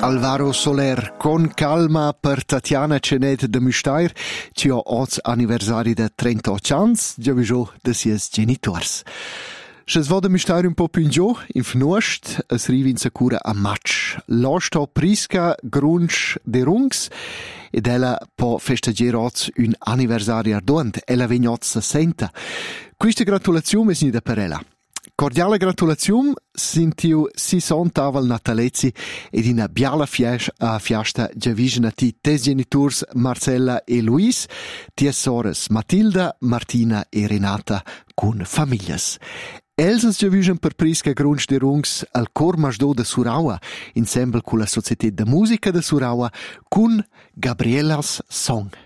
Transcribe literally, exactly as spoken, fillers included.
Alvaro Soler, con calma per Tatiana Cenet de Müstair, ci ha oggi anniversari de trentotto anni, già viso de sies genitors. Se es vada Müstair un po' più in giù, in fnost, es rivi in sicura a match. L'osto prisca grunsch de rungs, ed ella po festeggiare oggi un anniversario arduant, ella vignoz sessenta. Questa gratulazione è per ella. Cordiale gratulazione, sentiu si son tavel natalezzi ed una biala fiesta, fiesta già visionati tes genitors Marcella e Luis, ties sores Matilda, Martina e Renata con famiglias. Els già vision per prisca grunsch de rungs al cor masdo de Suraua, insieme con la Società de Musica de Suraua, con Gabrielas Song.